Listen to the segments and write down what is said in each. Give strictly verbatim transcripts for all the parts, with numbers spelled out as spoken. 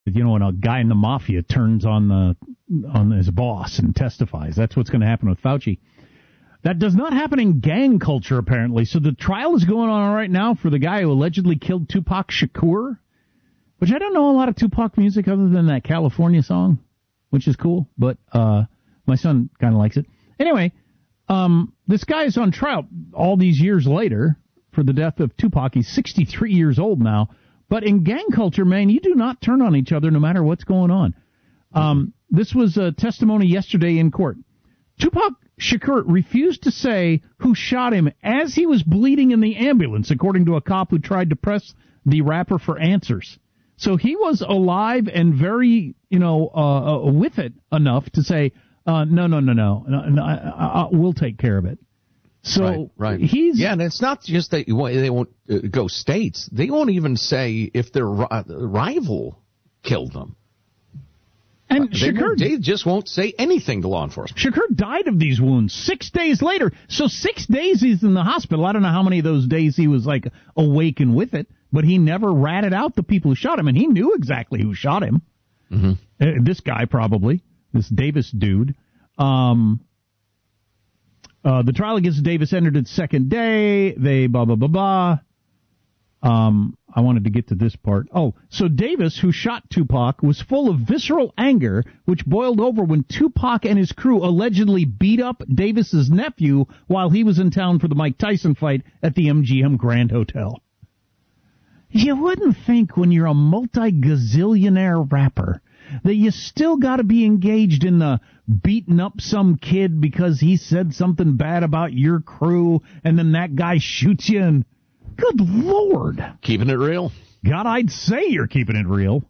You know, when a guy in the mafia turns on the on his boss and testifies. That's what's going to happen with Fauci. That does not happen in gang culture, apparently. So the trial is going on right now for the guy who allegedly killed Tupac Shakur, which I don't know a lot of Tupac music other than that California song, which is cool, but uh my son kind of likes it. Anyway, um this guy is on trial all these years later for the death of Tupac. He's sixty-three years old now. But in gang culture, man, you do not turn on each other no matter what's going on. Um, this was a testimony yesterday in court. Tupac Shakur refused to say who shot him as he was bleeding in the ambulance, according to a cop who tried to press the rapper for answers. So he was alive and very, you know, uh, uh, with it enough to say, uh, no, no, no, no, no, no I, I, I, we'll take care of it. So right, right. he's yeah, and it's not just that they won't uh, go states; they won't even say if their ri- rival killed them. And uh, they, Shakur, they just won't say anything to law enforcement. Shakur died of these wounds six days later. So six days he's in the hospital. I don't know how many of those days he was like awake and with it, but he never ratted out the people who shot him, and he knew exactly who shot him. Mm-hmm. Uh, this guy probably, this Davis dude. Um. Uh, the trial against Davis entered its second day. They blah, blah, blah, blah. Um, I wanted to get to this part. Oh, so Davis, who shot Tupac, was full of visceral anger, which boiled over when Tupac and his crew allegedly beat up Davis's nephew while he was in town for the Mike Tyson fight at the M G M Grand Hotel. You wouldn't think when you're a multi-gazillionaire rapper that you still got to be engaged in the beating up some kid because he said something bad about your crew, and then that guy shoots you, and good Lord. Keeping it real. God, I'd say you're keeping it real.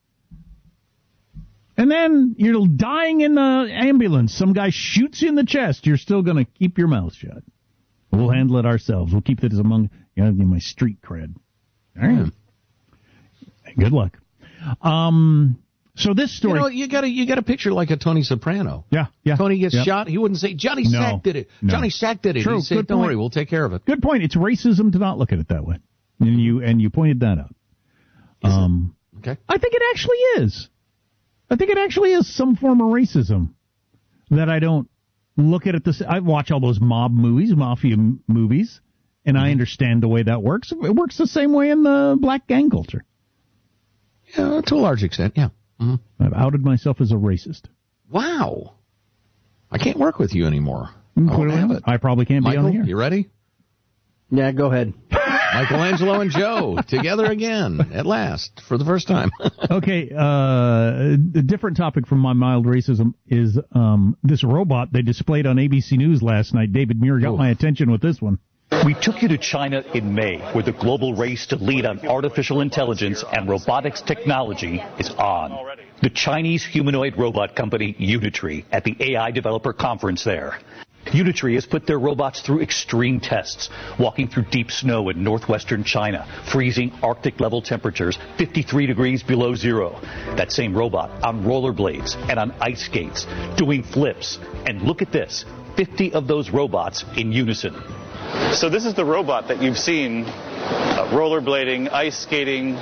And then you're dying in the ambulance. Some guy shoots you in the chest. You're still going to keep your mouth shut. We'll handle it ourselves. We'll keep this among, you know, my street cred. All right. Yeah. Good luck. Um... So this story, you know, you got to you got to picture like a Tony Soprano. Yeah, yeah. Tony gets yeah. shot. He wouldn't say Johnny no, Sack did it. No. Johnny Sack did it. True. He'd say, Good "Don't point. worry, we'll take care of it." Good point. It's racism to not look at it that way, and you and you pointed that out. Is um, it? Okay. I think it actually is. I think it actually is some form of racism that I don't look at it. This I watch all those mob movies, mafia m- movies, and mm-hmm. I understand the way that works. It works the same way in the black gang culture. Yeah, to a large extent. Yeah. Mm-hmm. I've outed myself as a racist. Wow. I can't work with you anymore. I won't have it. I probably can't Michael, be on the air. You ready? Yeah, go ahead. Michelangelo and Joe together again at last for the first time. Okay, uh, a different topic from my mild racism is um, this robot they displayed on A B C News last night. David Muir got Ooh. my attention with this one. We took you to China in May, where the global race to lead on artificial intelligence and robotics technology is on. The Chinese humanoid robot company Unitree at the A I developer conference there. Unitree has put their robots through extreme tests, walking through deep snow in northwestern China, freezing Arctic-level temperatures fifty-three degrees below zero. That same robot on rollerblades and on ice skates, doing flips. And look at this, fifty of those robots in unison. So this is the robot that you've seen uh, rollerblading, ice skating,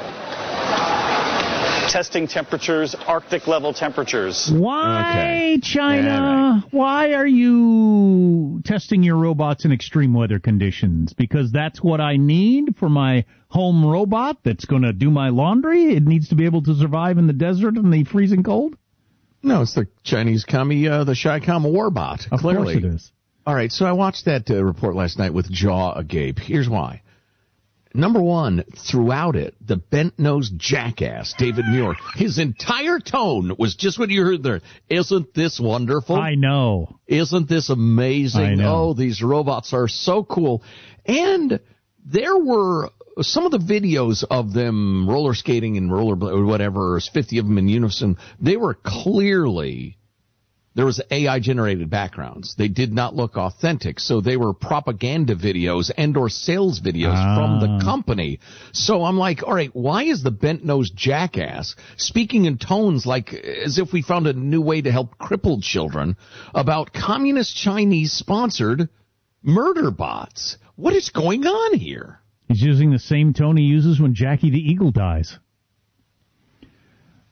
testing temperatures, Arctic level temperatures. Why, okay. China? Yeah, right. Why are you testing your robots in extreme weather conditions? Because that's what I need for my home robot that's going to do my laundry? It needs to be able to survive in the desert and the freezing cold? No, it's the Chinese commie, uh, the Chi-Com Warbot, of clearly. Of course it is. All right, so I watched that uh, report last night with jaw agape. Here's why. Number one, throughout it, the bent-nosed jackass, David Muir, his entire tone was just what you heard there. Isn't this wonderful? I know. Isn't this amazing? I know. Oh, these robots are so cool. And there were some of the videos of them roller skating and roller or whatever, there's fifty of them in unison. They were clearly... There was A I-generated backgrounds. They did not look authentic, so they were propaganda videos and or sales videos ah. from the company. So I'm like, all right, why is the bent-nosed jackass speaking in tones like as if we found a new way to help crippled children about communist Chinese-sponsored murder bots? What is going on here? He's using the same tone he uses when Jackie the Eagle dies.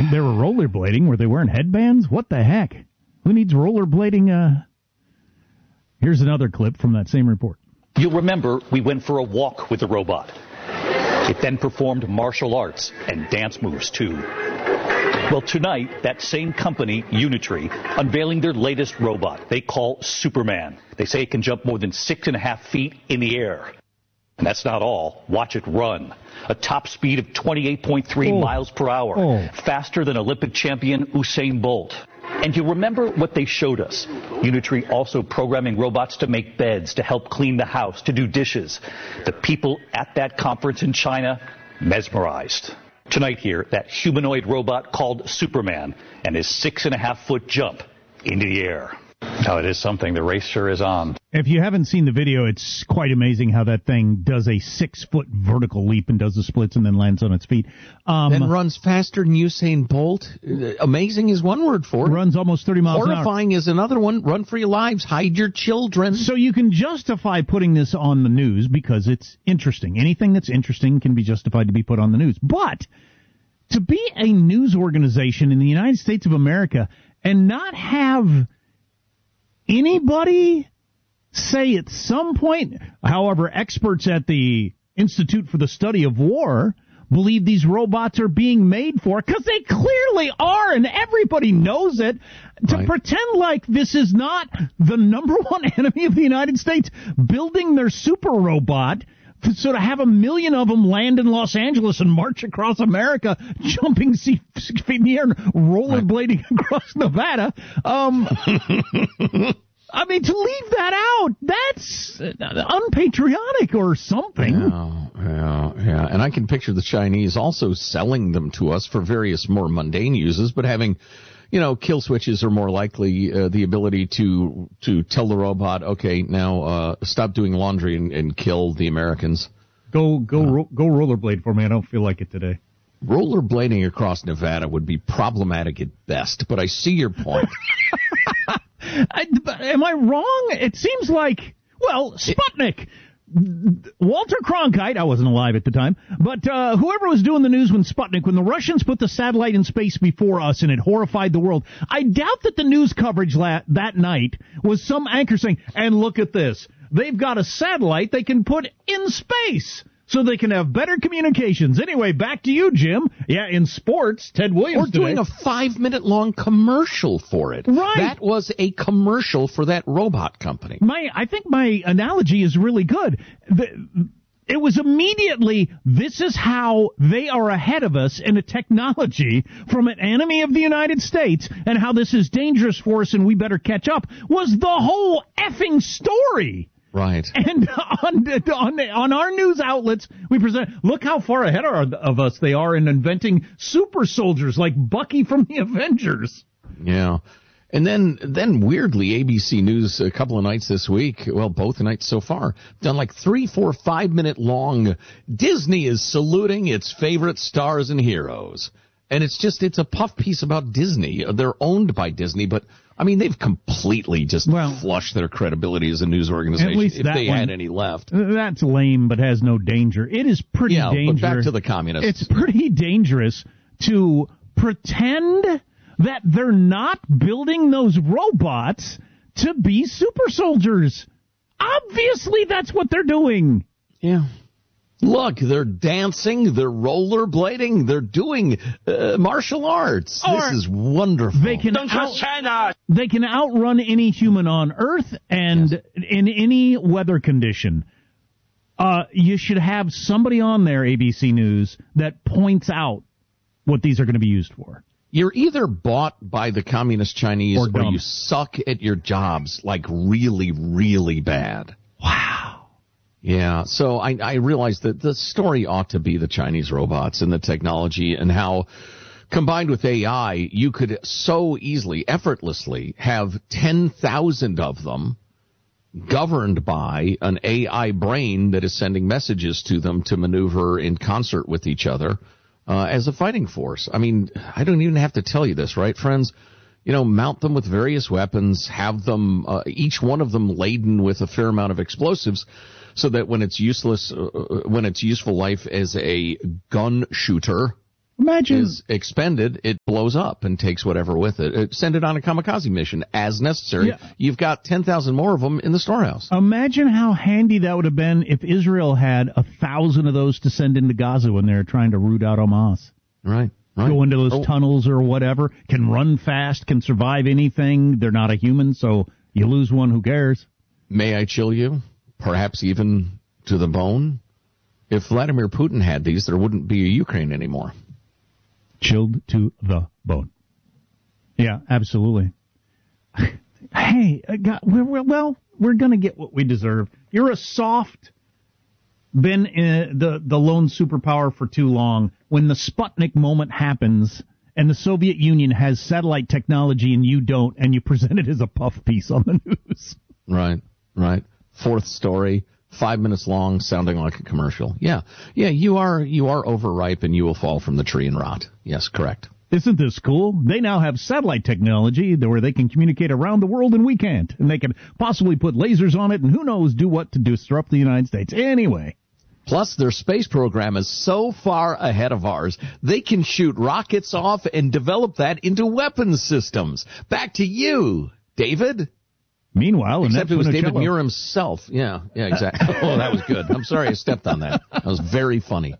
They were rollerblading. Were they wearing headbands? What the heck? Who needs rollerblading? Uh... Here's another clip from that same report. You'll remember we went for a walk with the robot. It then performed martial arts and dance moves, too. Well, tonight, that same company, Unitree, unveiling their latest robot they call Superman. They say it can jump more than six and a half feet in the air. And that's not all. Watch it run. A top speed of twenty-eight point three oh. miles per hour. Oh. Faster than Olympic champion Usain Bolt. And you remember what they showed us. Unitree also programming robots to make beds, to help clean the house, to do dishes. The people at that conference in China, mesmerized. Tonight here, that humanoid robot called Superman and his six and a half foot jump into the air. Oh, it is something. The race sure is on. If you haven't seen the video, it's quite amazing how that thing does a six-foot vertical leap and does the splits and then lands on its feet. Um, then runs faster than Usain Bolt. Amazing is one word for it. Runs almost thirty miles an hour. Horrifying is another one. Run for your lives. Hide your children. So you can justify putting this on the news because it's interesting. Anything that's interesting can be justified to be put on the news. But to be a news organization in the United States of America and not have anybody say at some point, however, experts at the Institute for the Study of War believe these robots are being made for, because they clearly are, and everybody knows it, to right. pretend like this is not the number one enemy of the United States, building their super robot, so to have a million of them land in Los Angeles and march across America, jumping six feet in the air and rollerblading right. across Nevada. Um, I mean, to leave that out, that's unpatriotic or something. Yeah, yeah, yeah. And I can picture the Chinese also selling them to us for various more mundane uses, but having, you know, kill switches are more likely uh, the ability to to tell the robot, okay, now uh, stop doing laundry and, and kill the Americans. Go go uh, ro- go rollerblade for me. I don't feel like it today. Rollerblading across Nevada would be problematic at best, but I see your point. I, am I wrong? It seems like, well, Sputnik. It, Walter Cronkite, I wasn't alive at the time, but uh, whoever was doing the news when Sputnik, when the Russians put the satellite in space before us and it horrified the world, I doubt that the news coverage la- that night was some anchor saying, and look at this, they've got a satellite they can put in space so they can have better communications. Anyway, back to you, Jim. Yeah, in sports, Ted Williams Or doing today. a five-minute-long commercial for it. Right. That was a commercial for that robot company. My, I think my analogy is really good. The, it was immediately, this is how they are ahead of us in a technology from an enemy of the United States, and how this is dangerous for us and we better catch up, was the whole effing story. Right. And on, on on our news outlets, we present, look how far ahead of, of us they are in inventing super soldiers like Bucky from the Avengers. Yeah. And then, then weirdly, A B C News a couple of nights this week, well, both nights so far, done like three, four, five minute long, Disney is saluting its favorite stars and heroes. And it's just, it's a puff piece about Disney. They're owned by Disney, but, I mean, they've completely just well, flushed their credibility as a news organization, at least if that they one, had any left. That's lame, but has no danger. It is pretty yeah, dangerous. But back to the communists. It's pretty dangerous to pretend that they're not building those robots to be super soldiers. Obviously, that's what they're doing. Yeah. Look, they're dancing, they're rollerblading, they're doing uh, martial arts. Or this is wonderful. They can, Don't trust China. They can outrun any human on Earth and yes. in any weather condition. Uh, you should have somebody on there, A B C News, that points out what these are going to be used for. You're either bought by the communist Chinese or, or you suck at your jobs like really, really bad. Wow. Yeah, so I, I realize that the story ought to be the Chinese robots and the technology and how, combined with A I, you could so easily, effortlessly have ten thousand of them governed by an A I brain that is sending messages to them to maneuver in concert with each other uh, as a fighting force. I mean, I don't even have to tell you this, right, friends? You know, mount them with various weapons, have them, uh, each one of them laden with a fair amount of explosives, so that when it's useless, uh, when it's useful life as a gun shooter, Imagine. is expended, it blows up and takes whatever with it. it send it on a kamikaze mission as necessary. Yeah. You've got ten thousand more of them in the storehouse. Imagine how handy that would have been if Israel had a thousand of those to send into Gaza when they were trying to root out Hamas. Right, right. Go into those oh. tunnels or whatever, can run fast, can survive anything. They're not a human, so you lose one, who cares? May I chill you? Perhaps even to the bone? If Vladimir Putin had these, there wouldn't be a Ukraine anymore. Chilled to the bone. Yeah, absolutely. Hey, uh, God, we're, we're, well, we're going to get what we deserve. You're a soft, been in the, the lone superpower for too long. When the Sputnik moment happens and the Soviet Union has satellite technology and you don't, and you present it as a puff piece on the news. Right, right. Fourth story. Five minutes long, sounding like a commercial. Yeah, yeah, you are you are overripe and you will fall from the tree and rot. Yes, correct. Isn't this cool? They now have satellite technology where they can communicate around the world and we can't. And they can possibly put lasers on it and who knows do what to disrupt the United States. Anyway. Plus, their space program is so far ahead of ours, they can shoot rockets off and develop that into weapons systems. Back to you, David. Meanwhile, except it was David Muir Muir himself. Yeah, yeah, exactly. Oh, that was good. I'm sorry I stepped on that. That was very funny.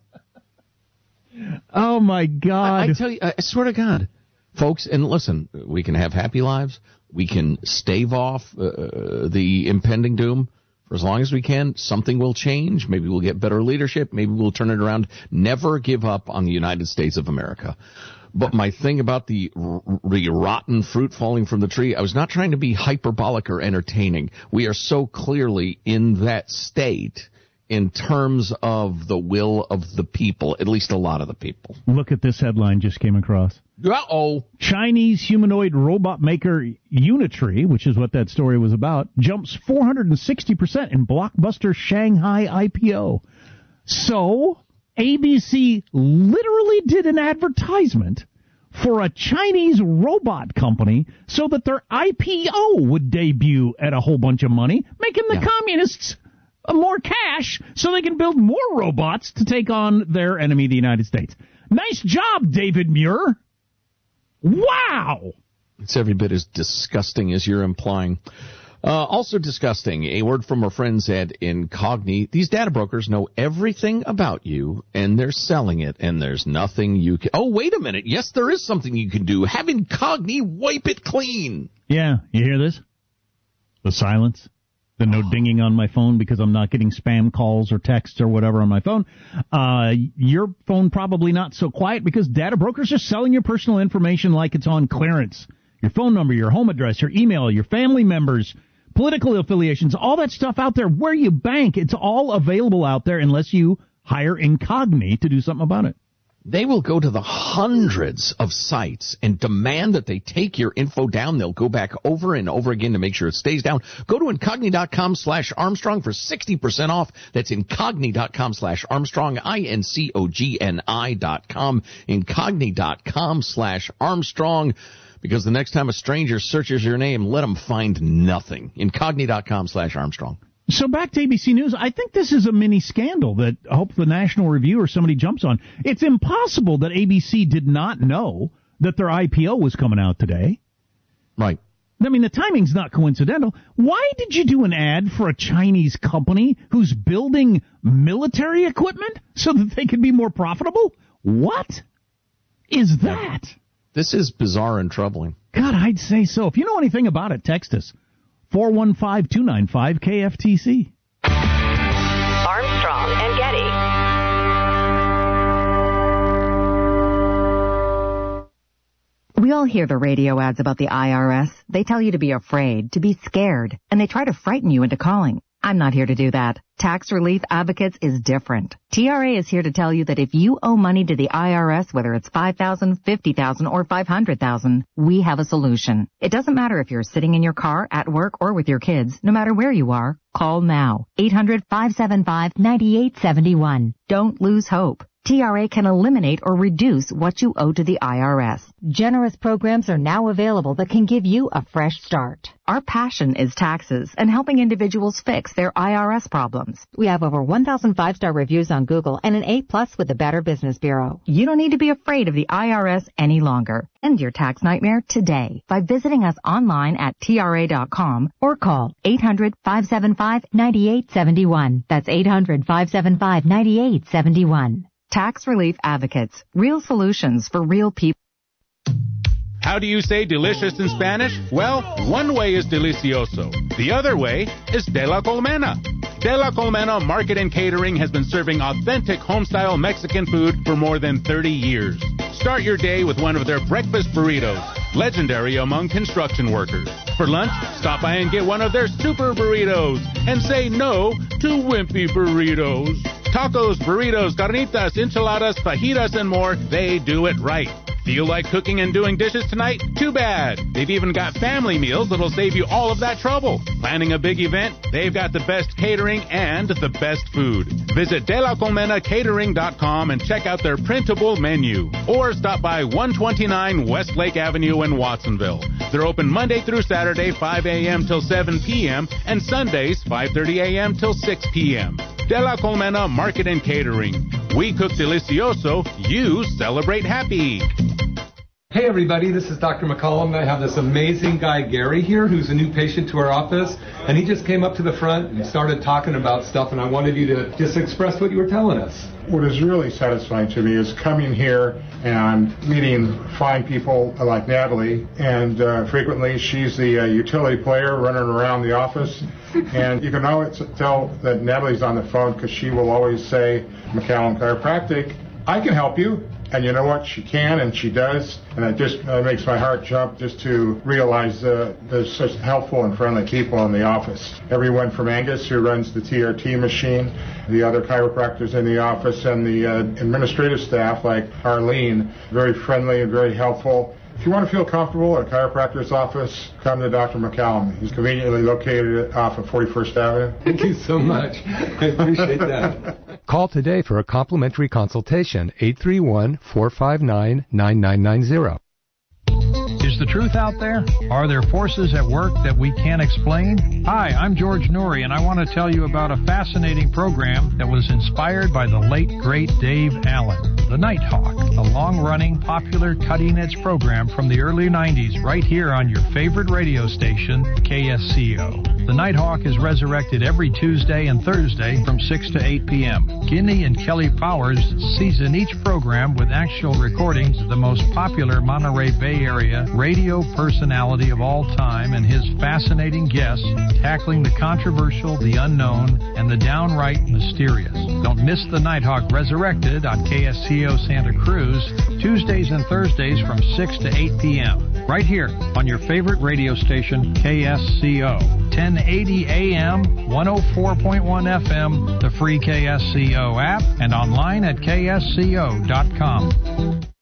Oh my God! I, I tell you, I swear to God, folks. And listen, we can have happy lives. We can stave off uh, the impending doom for as long as we can. Something will change. Maybe we'll get better leadership. Maybe we'll turn it around. Never give up on the United States of America. But my thing about the, the rotten fruit falling from the tree, I was not trying to be hyperbolic or entertaining. We are so clearly in that state in terms of the will of the people, at least a lot of the people. Look at this headline just came across. Uh-oh. Chinese humanoid robot maker Unitree, which is what that story was about, jumps four hundred sixty percent in blockbuster Shanghai I P O. So A B C literally did an advertisement for a Chinese robot company so that their I P O would debut at a whole bunch of money, making the yeah. communists more cash so they can build more robots to take on their enemy, the United States. Nice job, David Muir. Wow. It's every bit as disgusting as you're implying. Uh, also disgusting, a word from our friends at Incogni. These data brokers know everything about you, and they're selling it, and there's nothing you can... Oh, wait a minute. Yes, there is something you can do. Have Incogni wipe it clean. Yeah, you hear this? The silence. The no dinging on my phone because I'm not getting spam calls or texts or whatever on my phone. Uh, your phone probably not so quiet because data brokers are selling your personal information like it's on clearance. Your phone number, your home address, your email, your family members, political affiliations, all that stuff out there, where you bank, it's all available out there unless you hire Incogni to do something about it. They will go to the hundreds of sites and demand that they take your info down. They'll go back over and over again to make sure it stays down. Go to Incogni.com slash Armstrong for sixty percent off. That's Incogni.com slash Armstrong, I N C O G N I dot com, Incogni.com slash Armstrong. Because the next time a stranger searches your name, let them find nothing. Incogni.com slash Armstrong. So back to A B C News, I think this is a mini scandal that I hope the National Review or somebody jumps on. It's impossible that A B C did not know that their I P O was coming out today. Right. I mean, the timing's not coincidental. Why did you do an ad for a Chinese company who's building military equipment so that they can be more profitable? What is that? This is bizarre and troubling. God, I'd say so. If you know anything about it, text us. four one five, two nine five, K F T C. Armstrong and Getty. We all hear the radio ads about the I R S. They tell you to be afraid, to be scared, and they try to frighten you into calling. I'm not here to do that. Tax Relief Advocates is different. T R A is here to tell you that if you owe money to the I R S, whether it's five thousand dollars, fifty thousand dollars, or five hundred thousand dollars, we have a solution. It doesn't matter if you're sitting in your car, at work, or with your kids. No matter where you are, call now. eight hundred, five seven five, nine eight seven one. Don't lose hope. T R A can eliminate or reduce what you owe to the I R S. Generous programs are now available that can give you a fresh start. Our passion is taxes and helping individuals fix their I R S problems. We have over one thousand five-star reviews on Google and an A plus with the Better Business Bureau. You don't need to be afraid of the I R S any longer. End your tax nightmare today by visiting us online at T R A dot com or call eight hundred, five seven five, nine eight seven one. That's eight hundred, five seven five, nine eight seven one. Tax Relief Advocates. Real solutions for real people. How do you say delicious in Spanish? Well, one way is delicioso. The other way is de la colmena. De la Colmena Market and Catering has been serving authentic home-style Mexican food for more than thirty years. Start your day with one of their breakfast burritos, legendary among construction workers. For lunch, stop by and get one of their super burritos and say no to wimpy burritos. Tacos, burritos, carnitas, enchiladas, fajitas, and more, they do it right. Feel like cooking and doing dishes tonight? Too bad. They've even got family meals that'll save you all of that trouble. Planning a big event? They've got the best catering and the best food. Visit de la colmena catering dot com and check out their printable menu. Or stop by one twenty-nine Westlake Avenue in Watsonville. They're open Monday through Saturday, five a.m. till seven p.m. and Sundays, five thirty a.m. till six p.m. De la Colmena Market and Catering. We cook delicioso, you celebrate happy. Hey everybody, this is Doctor McCollum. I have this amazing guy, Gary, here, who's a new patient to our office, and he just came up to the front and started talking about stuff, and I wanted you to just express what you were telling us. What is really satisfying to me is coming here and meeting fine people like Natalie, and uh, frequently she's the uh, utility player running around the office, and you can always tell that Natalie's on the phone because she will always say, McCallum Chiropractic, I can help you. And you know what? She can, and she does, and it just uh, makes my heart jump just to realize uh, there's such helpful and friendly people in the office. Everyone from Angus, who runs the T R T machine, the other chiropractors in the office, and the uh, administrative staff like Arlene, very friendly and very helpful. If you want to feel comfortable at a chiropractor's office, come to Doctor McCallum. He's conveniently located off of forty-first Avenue. Thank you so much. I appreciate that. Call today for a complimentary consultation, eight three one, four five nine, nine nine nine zero. Is the truth out there? Are there forces at work that we can't explain? Hi, I'm George Noory, and I want to tell you about a fascinating program that was inspired by the late, great Dave Allen. The Nighthawk, a long-running, popular, cutting-edge program from the early nineties right here on your favorite radio station, K S C O. The Nighthawk is resurrected every Tuesday and Thursday from six to eight p.m. Guinea and Kelly Powers season each program with actual recordings of the most popular Monterey Bay Area radio personality of all time and his fascinating guests tackling the controversial, the unknown, and the downright mysterious. Don't miss the Nighthawk Resurrected on K S C O Santa Cruz, Tuesdays and Thursdays from six to eight p.m. right here on your favorite radio station, K S C O. ten eighty A M, one oh four point one F M, the free K S C O app, and online at K S C O dot com.